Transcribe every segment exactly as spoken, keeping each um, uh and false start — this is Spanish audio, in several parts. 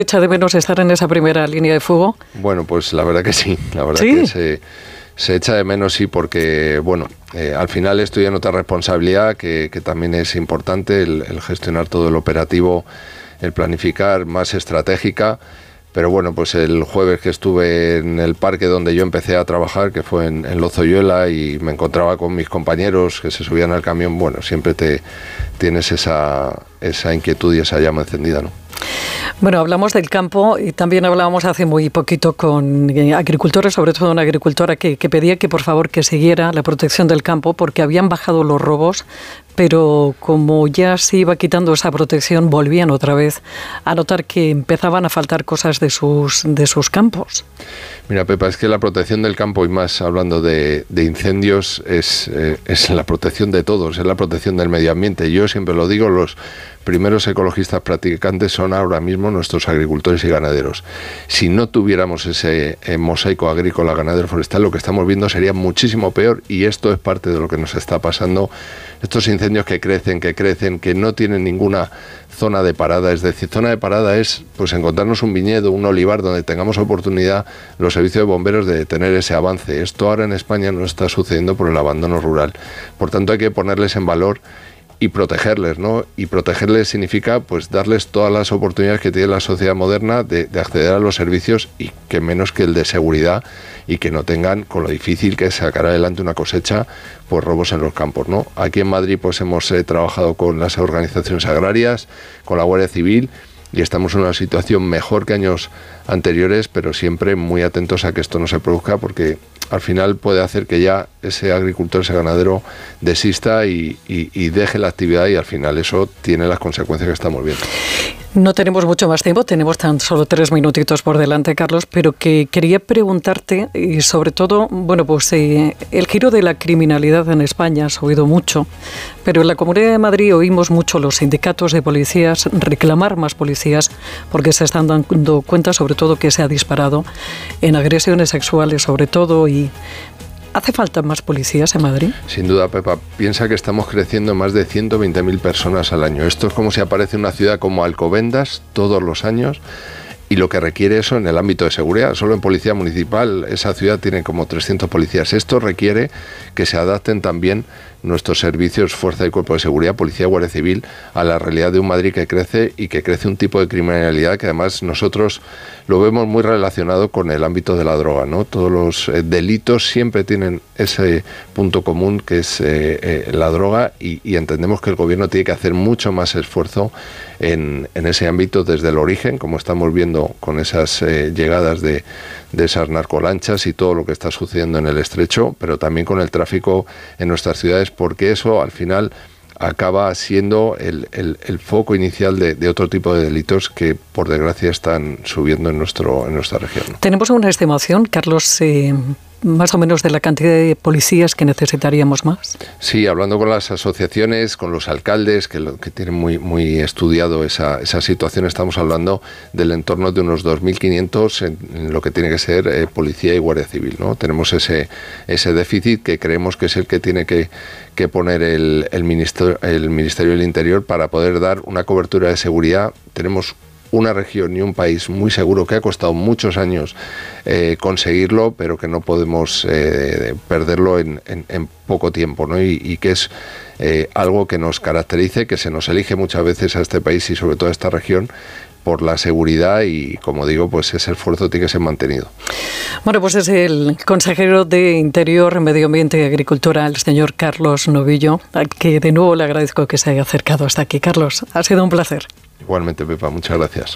¿Echa de menos estar en esa primera línea de fuego? Bueno, pues la verdad que sí, la verdad ¿Sí? que se, se echa de menos, sí, porque, bueno, eh, al final estoy en otra responsabilidad que, que también es importante, el, el gestionar todo el operativo, el planificar más estratégica. Pero bueno, pues el jueves que estuve en el parque donde yo empecé a trabajar, que fue en, en Lozoyuela, y me encontraba con mis compañeros que se subían al camión, bueno, siempre te tienes esa, esa inquietud y esa llama encendida, ¿no? Bueno, hablamos del campo y también hablábamos hace muy poquito con agricultores, sobre todo una agricultora que, que pedía que por favor que siguiera la protección del campo porque habían bajado los robos, pero como ya se iba quitando esa protección, volvían otra vez a notar que empezaban a faltar cosas de sus, de sus campos. Mira, Pepa, es que la protección del campo, y más hablando de, de incendios, es, eh, es la protección de todos, es la protección del medio ambiente. Yo siempre lo digo, los primeros ecologistas practicantes son ahora mismo nuestros agricultores y ganaderos. Si no tuviéramos ese eh, mosaico agrícola, ganadero, forestal, lo que estamos viendo sería muchísimo peor, y esto es parte de lo que nos está pasando. Estos incendios que crecen, que crecen, que no tienen ninguna zona de parada, es decir, zona de parada es pues encontrarnos un viñedo, un olivar donde tengamos oportunidad los servicios de bomberos de tener ese avance. Esto ahora en España no está sucediendo por el abandono rural. Por tanto, hay que ponerles en valor y protegerles, ¿no? Y protegerles significa pues darles todas las oportunidades que tiene la sociedad moderna de, de acceder a los servicios, y que menos que el de seguridad, y que no tengan, con lo difícil que es sacar adelante una cosecha, pues robos en los campos, ¿no? Aquí en Madrid pues hemos eh, trabajado con las organizaciones agrarias, con la Guardia Civil, y estamos en una situación mejor que años anteriores, pero siempre muy atentos a que esto no se produzca, porque al final puede hacer que ya ese agricultor, ese ganadero desista y, y, y deje la actividad, y al final eso tiene las consecuencias que estamos viendo. No tenemos mucho más tiempo, tenemos tan solo tres minutitos por delante, Carlos, pero que quería preguntarte, y sobre todo, bueno, pues eh, el giro de la criminalidad en España ha subido mucho, pero en la Comunidad de Madrid oímos mucho los sindicatos de policías reclamar más policías porque se están dando cuenta, sobre todo, que se ha disparado en agresiones sexuales, sobre todo, y ¿hace falta más policías en Madrid? Sin duda, Pepa. Piensa que estamos creciendo más de ciento veinte mil personas al año. Esto es como si aparece una ciudad como Alcobendas todos los años, y lo que requiere eso en el ámbito de seguridad. Solo en policía municipal esa ciudad tiene como trescientos policías. Esto requiere que se adapten también nuestros servicios, Fuerza y Cuerpo de Seguridad, Policía y Guardia Civil, a la realidad de un Madrid que crece, y que crece un tipo de criminalidad que además nosotros lo vemos muy relacionado con el ámbito de la droga, ¿no? Todos los eh, delitos siempre tienen ese punto común, que es eh, eh, la droga, y, y entendemos que el gobierno tiene que hacer mucho más esfuerzo en, en ese ámbito desde el origen, como estamos viendo con esas eh, llegadas de, de esas narcolanchas y todo lo que está sucediendo en el estrecho, pero también con el tráfico en nuestras ciudades, porque eso al final acaba siendo el, el, el foco inicial de, de otro tipo de delitos que por desgracia están subiendo en nuestro en nuestra región, ¿no? Tenemos una estimación, Carlos, eh, más o menos de la cantidad de policías que necesitaríamos más. Sí, hablando con las asociaciones, con los alcaldes, que, lo, que tienen muy, muy estudiado esa, esa situación, estamos hablando del entorno de unos dos mil quinientos en, en lo que tiene que ser eh, policía y guardia civil, ¿no? Tenemos ese, ese déficit que creemos que es el que tiene que, que poner el, el, ministerio, el Ministerio del Interior para poder dar una cobertura de seguridad. Tenemos una región y un país muy seguro, que ha costado muchos años eh, conseguirlo, pero que no podemos eh, perderlo en, en, en poco tiempo, ¿no? Y, y que es eh, algo que nos caracterice, que se nos elige muchas veces a este país y sobre todo a esta región por la seguridad, y como digo, pues ese esfuerzo tiene que ser mantenido. Bueno, pues es el consejero de Interior, Medio Ambiente y Agricultura, el señor Carlos Novillo, al que de nuevo le agradezco que se haya acercado hasta aquí. Carlos, ha sido un placer. Igualmente, Pepa, muchas gracias.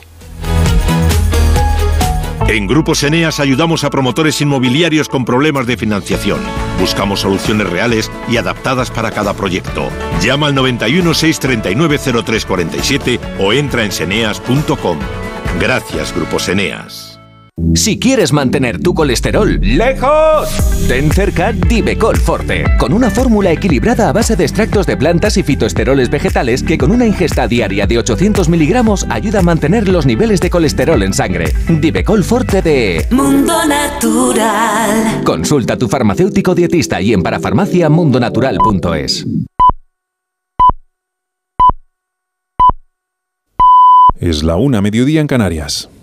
En Grupos Eneas ayudamos a promotores inmobiliarios con problemas de financiación. Buscamos soluciones reales y adaptadas para cada proyecto. Llama al noventa y uno, seiscientos treinta y nueve, cero tres cuarenta y siete o entra en seneas punto com. Gracias, Grupos Eneas. Si quieres mantener tu colesterol lejos, ten cerca Divecol Forte, con una fórmula equilibrada a base de extractos de plantas y fitoesteroles vegetales que con una ingesta diaria de ochocientos miligramos ayuda a mantener los niveles de colesterol en sangre. Divecol Forte de Mundo Natural. Consulta a tu farmacéutico dietista y en parafarmacia mundo natural punto es. Es la una, mediodía en Canarias.